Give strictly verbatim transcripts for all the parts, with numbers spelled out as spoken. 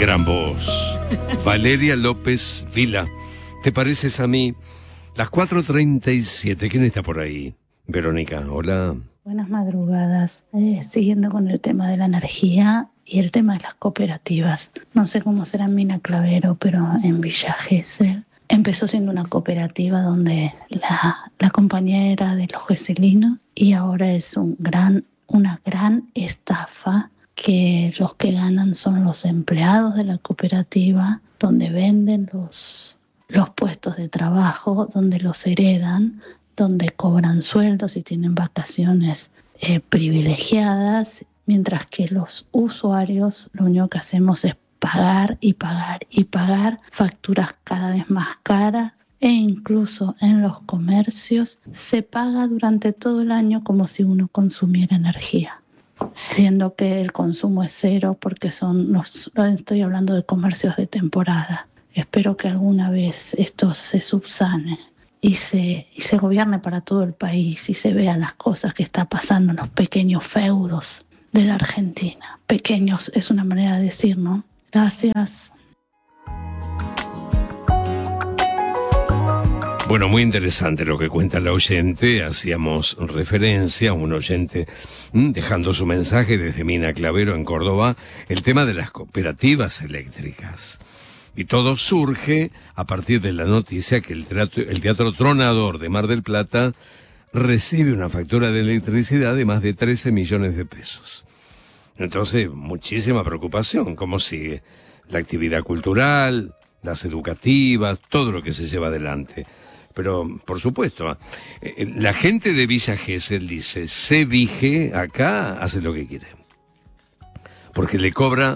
Gran voz. Valeria López Vila. ¿Te pareces a mí? Las cuatro treinta y siete. ¿Quién está por ahí? Verónica, hola. Buenas madrugadas. Eh, siguiendo con el tema de la energía y el tema de las cooperativas. No sé cómo será en Mina Clavero, pero en Villa Gesell empezó siendo una cooperativa donde la, la compañía era de los geselinos y ahora es un gran, una gran estafa que los que ganan son los empleados de la cooperativa, donde venden los, los puestos de trabajo, donde los heredan, donde cobran sueldos y tienen vacaciones eh, privilegiadas, mientras que los usuarios lo único que hacemos es pagar y pagar y pagar facturas cada vez más caras, e incluso en los comercios se paga durante todo el año como si uno consumiera energía, siendo que el consumo es cero porque son los, estoy hablando de comercios de temporada. Espero que alguna vez esto se subsane y se, y se gobierne para todo el país y se vean las cosas que está pasando en los pequeños feudos de la Argentina. Pequeños es una manera de decir, ¿no? Gracias. Bueno, muy interesante lo que cuenta la oyente. Hacíamos referencia a un oyente mmm, dejando su mensaje desde Mina Clavero en Córdoba, el tema de las cooperativas eléctricas. Y todo surge a partir de la noticia que el teatro, el Teatro Tronador de Mar del Plata recibe una factura de electricidad de más de trece millones de pesos. Entonces, muchísima preocupación. ¿Cómo sigue la actividad cultural, las educativas, todo lo que se lleva adelante? Pero, por supuesto, la gente de Villa Gesell dice, Cevige acá hace lo que quiere. Porque le cobra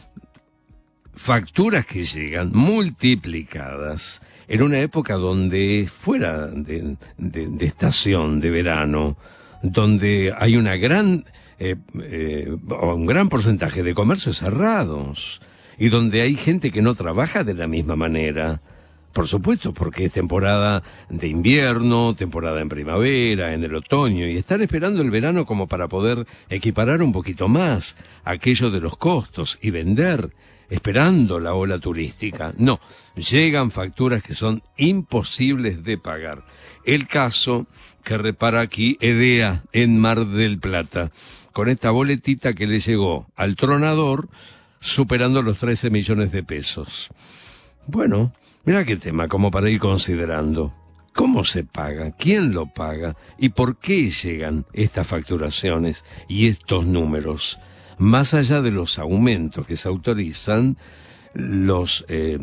facturas que llegan multiplicadas en una época donde fuera de, de, de estación de verano, donde hay una gran, eh, eh, un gran porcentaje de comercios cerrados y donde hay gente que no trabaja de la misma manera. Por supuesto, porque es temporada de invierno, temporada en primavera, en el otoño, y están esperando el verano como para poder equiparar un poquito más aquello de los costos y vender, esperando la ola turística. No, llegan facturas que son imposibles de pagar. El caso que repara aquí EDEA en Mar del Plata, con esta boletita que le llegó al Tronador, superando los trece millones de pesos. Bueno, mira qué tema, como para ir considerando. ¿Cómo se paga? ¿Quién lo paga? ¿Y por qué llegan estas facturaciones y estos números? Más allá de los aumentos que se autorizan, los, eh,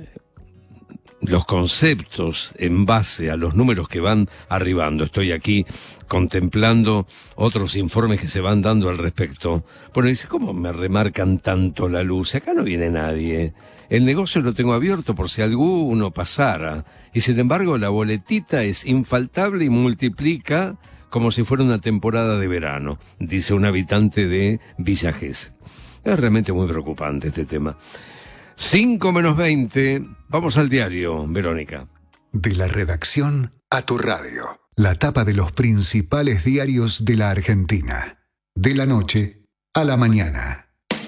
los conceptos en base a los números que van arribando. Estoy aquí contemplando otros informes que se van dando al respecto. Bueno, dice, ¿cómo me remarcan tanto la luz? Acá no viene nadie. El negocio lo tengo abierto por si alguno pasara. Y sin embargo, la boletita es infaltable y multiplica como si fuera una temporada de verano, dice un habitante de Villa Gesell. Es realmente muy preocupante este tema. cinco menos veinte, vamos al diario, Verónica. De la redacción a tu radio. La tapa de los principales diarios de la Argentina. De la noche a la mañana.